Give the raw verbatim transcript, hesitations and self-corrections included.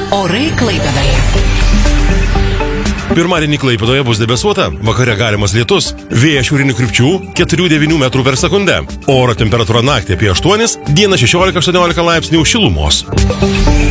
Orai Klaipėdoje. Pirmadienį Klaipėdoje bus debesuota, vakare galimas lietus, vėjas šiaurinių krypčių keturi devyni metrų per sekundę. Oro temperatūra naktį apie aštuonis, dieną šešiolika aštuoniolika laipsnių šilumos.